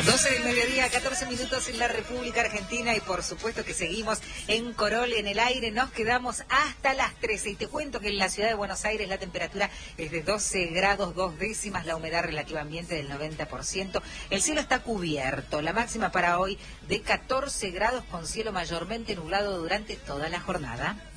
12 del mediodía, 14 minutos en la República Argentina y por supuesto que seguimos en Corol en el aire. Nos quedamos hasta las 13 y te cuento que en la ciudad de Buenos Aires la temperatura es de 12 grados 2 décimas, la humedad relativa ambiente del 90%. El cielo está cubierto, la máxima para hoy de 14 grados con cielo mayormente nublado durante toda la jornada.